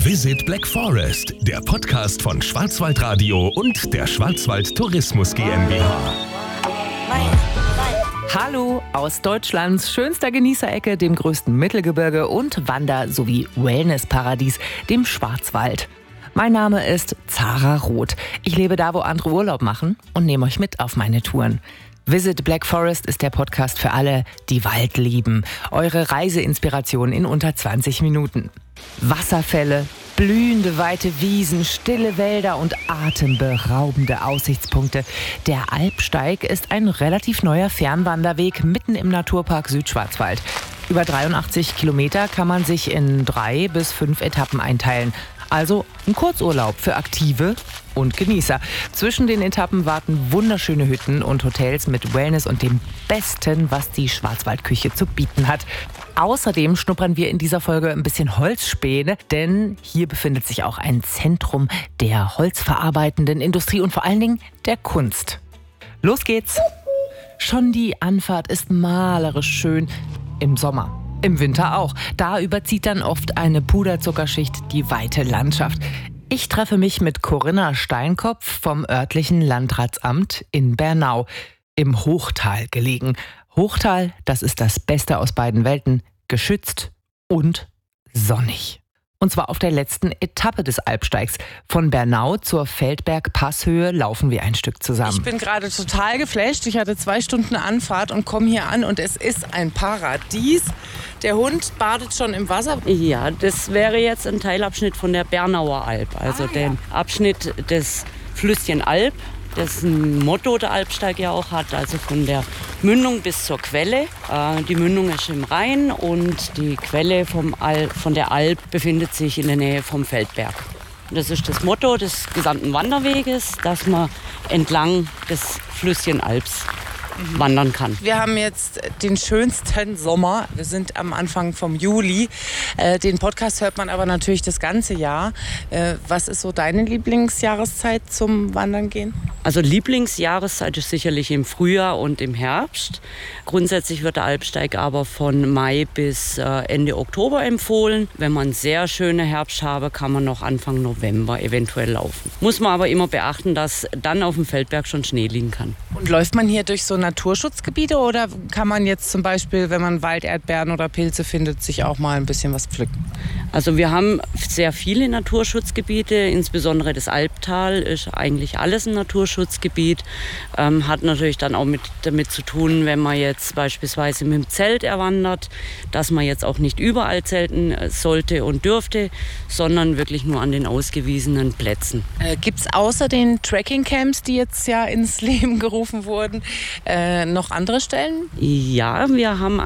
Visit Black Forest, der Podcast von Schwarzwaldradio und der Schwarzwald Tourismus GmbH. Hallo aus Deutschlands schönster Genießerecke, dem größten Mittelgebirge und Wander- sowie Wellnessparadies, dem Schwarzwald. Mein Name ist Zara Roth. Ich lebe da, wo andere Urlaub machen und nehme euch mit auf meine Touren. Visit Black Forest ist der Podcast für alle, die Wald lieben. Eure Reiseinspiration in unter 20 Minuten. Wasserfälle, blühende weite Wiesen, stille Wälder und atemberaubende Aussichtspunkte. Der Alpsteig ist ein relativ neuer Fernwanderweg mitten im Naturpark Südschwarzwald. Über 83 Kilometer kann man sich in 3 bis 5 Etappen einteilen. Also ein Kurzurlaub für Aktive und Genießer. Zwischen den Etappen warten wunderschöne Hütten und Hotels mit Wellness und dem Besten, was die Schwarzwaldküche zu bieten hat. Außerdem schnuppern wir in dieser Folge ein bisschen Holzspäne, denn hier befindet sich auch ein Zentrum der holzverarbeitenden Industrie und vor allen Dingen der Kunst. Los geht's! Schon die Anfahrt ist malerisch schön im Sommer. Im Winter auch. Da überzieht dann oft eine Puderzuckerschicht die weite Landschaft. Ich treffe mich mit Corinna Steinkopf vom örtlichen Landratsamt in Bernau, im Hochtal gelegen. Hochtal, das ist das Beste aus beiden Welten, geschützt und sonnig. Und zwar auf der letzten Etappe des Alpsteigs. Von Bernau zur Feldberg-Passhöhe laufen wir ein Stück zusammen. Ich bin gerade total geflasht. Ich hatte 2 Stunden Anfahrt und komme hier an und es ist ein Paradies. Der Hund badet schon im Wasser. Ja, das wäre jetzt ein Teilabschnitt von der Bernauer Alp. Also den Abschnitt des Flüsschen Alp. Das ein Motto der Alpsteig ja auch hat, also von der Mündung bis zur Quelle. Die Mündung ist im Rhein und die Quelle von der Alp befindet sich in der Nähe vom Feldberg. Das ist das Motto des gesamten Wanderweges, dass man entlang des Flüsschen Alps wandern kann. Wir haben jetzt den schönsten Sommer. Wir sind am Anfang vom Juli. Den Podcast hört man aber natürlich das ganze Jahr. Was ist so deine Lieblingsjahreszeit zum Wandern gehen? Also Lieblingsjahreszeit ist sicherlich im Frühjahr und im Herbst. Grundsätzlich wird der Alpsteig aber von Mai bis Ende Oktober empfohlen. Wenn man sehr schöne Herbst habe, kann man noch Anfang November eventuell laufen. Muss man aber immer beachten, dass dann auf dem Feldberg schon Schnee liegen kann. Und läuft man hier durch so Naturschutzgebiete oder kann man jetzt zum Beispiel, wenn man Walderdbeeren oder Pilze findet, sich auch mal ein bisschen was pflücken? Also wir haben sehr viele Naturschutzgebiete, insbesondere das Alptal ist eigentlich alles ein Naturschutzgebiet. Hat natürlich dann auch damit zu tun, wenn man jetzt beispielsweise mit dem Zelt erwandert, dass man jetzt auch nicht überall zelten sollte und dürfte, sondern wirklich nur an den ausgewiesenen Plätzen. Gibt es außer den Trekkingcamps, die jetzt ja ins Leben gerufen wurden, noch andere Stellen? Ja, wir haben